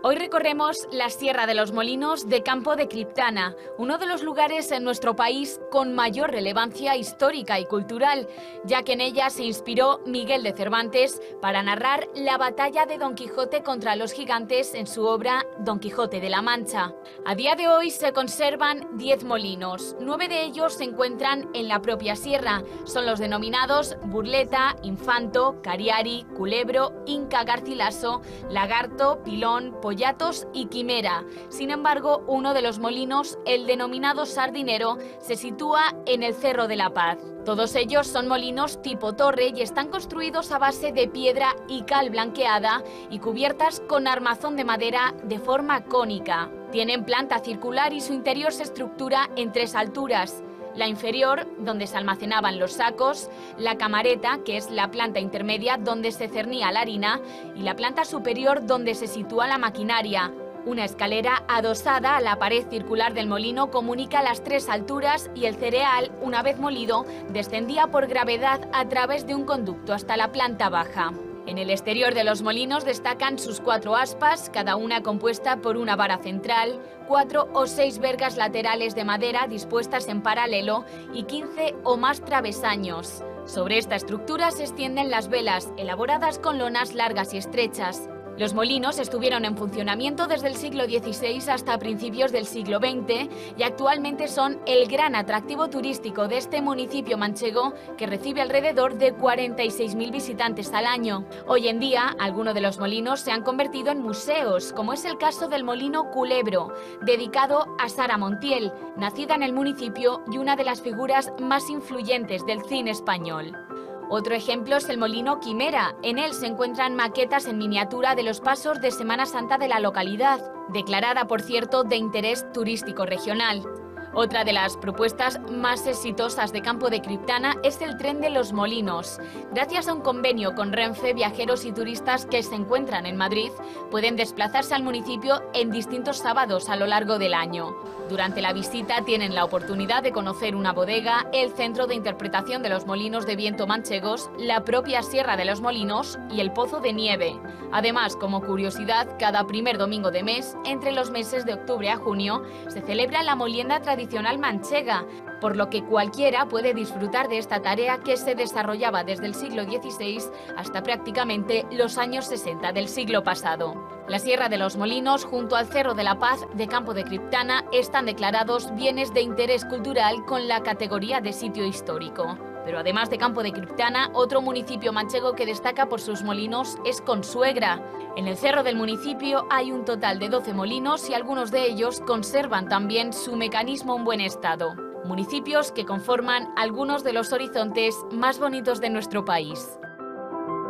Hoy recorremos la Sierra de los Molinos de Campo de Criptana, uno de los lugares en nuestro país con mayor relevancia histórica y cultural, ya que en ella se inspiró Miguel de Cervantes para narrar la batalla de Don Quijote contra los gigantes en su obra Don Quijote de la Mancha. A día de hoy se conservan 10 molinos, 9 de ellos se encuentran en la propia sierra, son los denominados Burleta, Infanto, Cariari, Culebro, Inca Garcilaso, Lagarto, Pilón, Pollatos y Quimera. Sin embargo, uno de los molinos, el denominado Sardinero, se sitúa en el Cerro de la Paz. Todos ellos son molinos tipo torre y están construidos a base de piedra y cal blanqueada y cubiertas con armazón de madera de forma cónica. Tienen planta circular y su interior se estructura en 3 alturas. La inferior, donde se almacenaban los sacos, la camareta, que es la planta intermedia donde se cernía la harina, y la planta superior donde se sitúa la maquinaria. Una escalera adosada a la pared circular del molino comunica las 3 alturas y el cereal, una vez molido, descendía por gravedad a través de un conducto hasta la planta baja. En el exterior de los molinos destacan sus 4 aspas, cada una compuesta por una vara central, 4 o 6 vergas laterales de madera dispuestas en paralelo y 15 o más travesaños. Sobre esta estructura se extienden las velas, elaboradas con lonas largas y estrechas. Los molinos estuvieron en funcionamiento desde el siglo XVI hasta principios del siglo XX y actualmente son el gran atractivo turístico de este municipio manchego que recibe alrededor de 46.000 visitantes al año. Hoy en día, algunos de los molinos se han convertido en museos, como es el caso del molino Culebro, dedicado a Sara Montiel, nacida en el municipio y una de las figuras más influyentes del cine español. Otro ejemplo es el molino Quimera. En él se encuentran maquetas en miniatura de los pasos de Semana Santa de la localidad, declarada, por cierto, de interés turístico regional. Otra de las propuestas más exitosas de Campo de Criptana es el tren de los molinos. Gracias a un convenio con Renfe, viajeros y turistas que se encuentran en Madrid pueden desplazarse al municipio en distintos sábados a lo largo del año. Durante la visita tienen la oportunidad de conocer una bodega, el centro de interpretación de los molinos de viento manchegos, la propia Sierra de los Molinos y el Pozo de Nieve. Además, como curiosidad, cada primer domingo de mes, entre los meses de octubre a junio, se celebra la molienda tradicional manchega, por lo que cualquiera puede disfrutar de esta tarea que se desarrollaba desde el siglo XVI hasta prácticamente los años 60 del siglo pasado. La Sierra de los Molinos, junto al Cerro de la Paz de Campo de Criptana, están declarados bienes de interés cultural con la categoría de sitio histórico. Pero además de Campo de Criptana, otro municipio manchego que destaca por sus molinos es Consuegra. En el cerro del municipio hay un total de 12 molinos y algunos de ellos conservan también su mecanismo en buen estado. Municipios que conforman algunos de los horizontes más bonitos de nuestro país.